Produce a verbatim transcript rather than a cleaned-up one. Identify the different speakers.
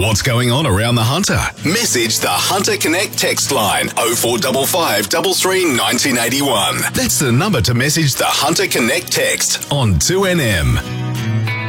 Speaker 1: What's going on around the Hunter? Message the Hunter Connect text line oh four five five, three three, one nine eight one. That's the number to message the Hunter Connect text on two N M.